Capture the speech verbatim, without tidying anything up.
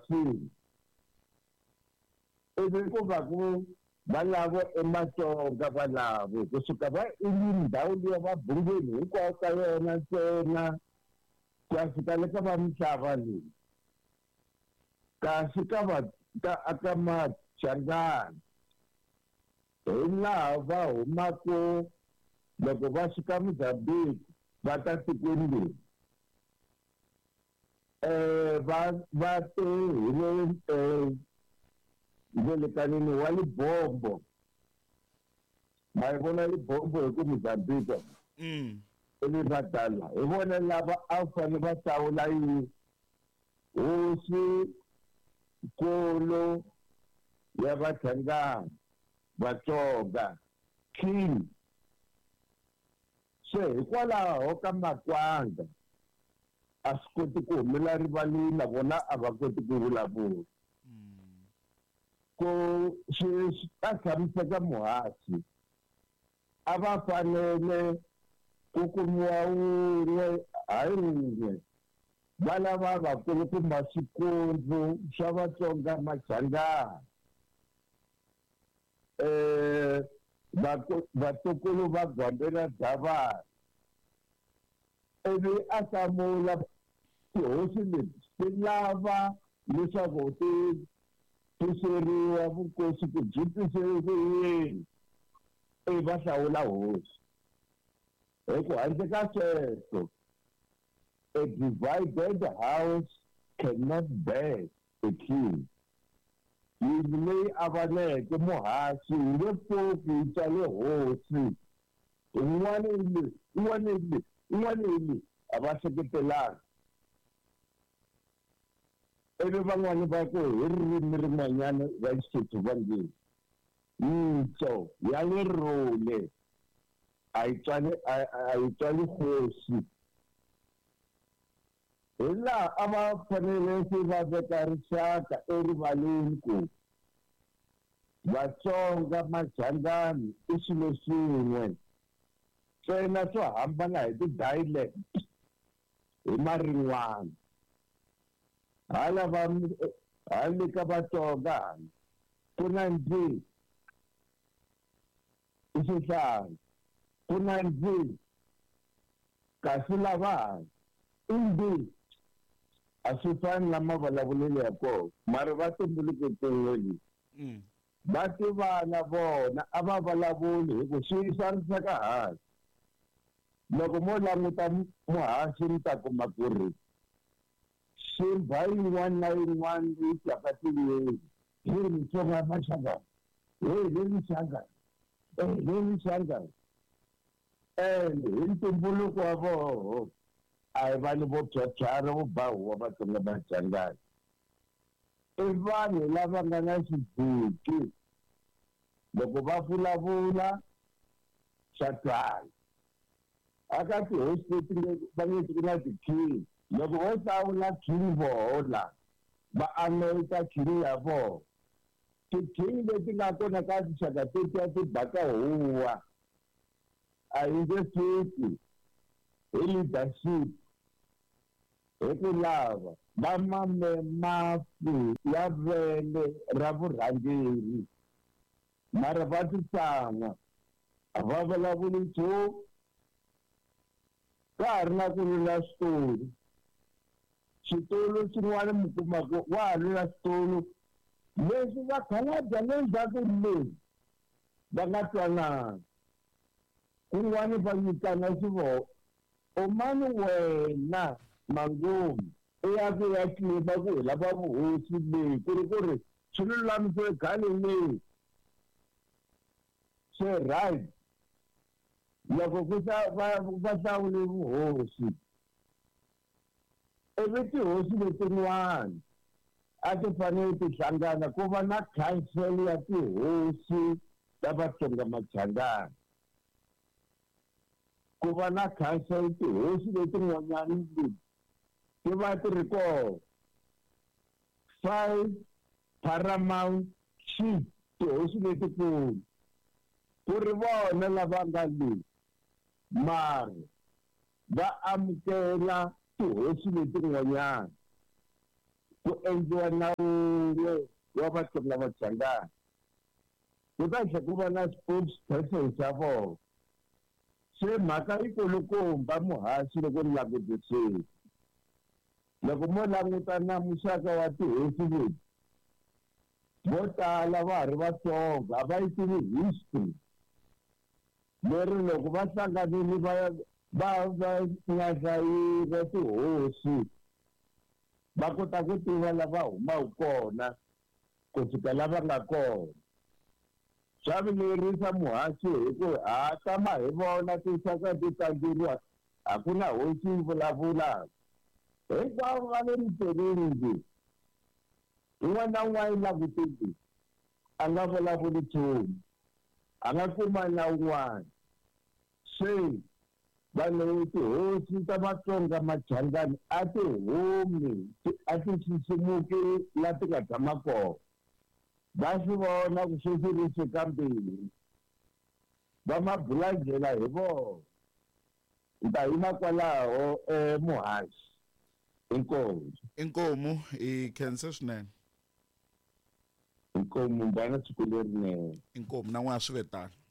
hosini ivi ku va ku valavo ematsonga valavo kusuka va ili ndhawu liya va bungeni hinkwawo ka yona ntsena ku ya fika le ka va misava leyi kasi ka va ka aka Machangani hi laha va humako loko va fika Mozambique va ta tikweni leri um va va te hi le um ndlelekanini wa Libombo ma yi vona Libombo hi ku Mozambique ivi va tala hi vona lava a wu fanele va hlawula yi hosi nkulu ya Vachangani Vatsonga king se hikwalaho ka makwanga a swi koti ku humela rivaleni na vona a va koti ku vulavula ku swi a tshamiseka muhasi a va fanele ku kumiwa wun'we hayi wun'we va lava vakulukumba swikundzu swa Vatsonga Machangani um vatukulu va Gwambela Davhana ivi a hlamula tihosi leti ti lava leswaku ti tiseriwa vukosi ku byi tiseriwe yini ivi va hlawula hosi hi ku handle ka sweswo a divided house cannot bear a king yindlu leyi avaneke muhasi hi nge pfuki yi tswale hosi yin'wana yi le yin'wana yi le yin'wana yi le a va seketelana ivi van'wani va ku hi ririmi rin'wanyana va xisuthu va nge yitso ya le role a yi tswali a yi tswali hosi hi laha a va fanele se va veka rixaka erivaleni ku Vatsonga Machangani i swilo swin'we ntsena swo hambana hi ti-dialect hi marin'wana hala va hale ka Vatsonga ku na ndzi i xihlangi ku na ndzi kasi lava i ndzi a swi fani na mavulavulelo ya kona mara va tumbuluke tin'weni va tivana vona a va vulavuli hi ku swi xaniseka hansi loko mo languta muhasi mi ta kuma ku ri ximbha yin'wana na yin'wana leyi tyaka tiveni hi Mutsonga Machangani hi le Machangani hi le Machangani ende hi ntumbuluko wa voho a hi vanhu vo phyaphyana vo bahuwa Vatsonga Machangani i vanhu lava nga na xidzuki loko va vulavula swa twala aka tihosi leti va nge ti na ti-king loko vo hlawula king vohola va aneka king ya vona ti-king leti nga kona ka tinxaka tetiya ti baka huwa a hi nge fiki hi leadership hi ku lava va mame mafi ya vele ra vurhangeri mara va titsanga a va vulavuli nchumu ka ha ri na ku lula xitulu xitulu xin'wana mi kuma ku wa ha lula xitulu leswi va khalabya le ndzhaku leyi va nga twanana kun'wana va nyikana xivoho u mani wena Mangumi i ya ku ya tlima ku hi lava vuhosi leyi ku ri ku ri swi lulamisile khale leyi se right loko ku va hlawule vuhosi ivi tihosi letin'wana a ti fanele ti hlangana ku va na council ya tihosi ta Vatsonga Machangani ku va na council tihosi letin'wanyana leti ti va ti ri kona five paramount chief tihosi letikulu ku ri vona lava nga le mara va amukela tihosi letin'wanyana ku endliwa nawu wa Vatsonga Machangani ku ta tlhela ku va na spokesperson xa vona. Se mhaka yi kulukumba muhaxi loko ni langutisile. Loko mo languta na muxaka wa tihosi leti vo tala va ha ri vatsongo a va yi tivi history leri loko va hlanganile va va va nyahlayile tihosi va kota ku tiva lava humaka kona ku fika lava nga kona. Swa vilerisa muhaxi hi ku ha tama hi vona tinxaka ti tlangeriwa a ku na hosi yi vulavulaka hinkwavo va le riteleni njhe un'wana na un'wana yi langutile a nga vulavuli nchumu a nga kuma na un'wana. Se vanhu tihosi ta Vatsonga Machangani a ti humi a ti xiximiwi la ti nga tshama kona va swi vona ku sweswi ri xikambini va ma bulanjela hi vona. Ni ta yima kwalaho muhaxi. Inkomu. Inkomu i khense swinene. Inkomu mbana siku lerinene. Inkomu na n'wana swi vitana.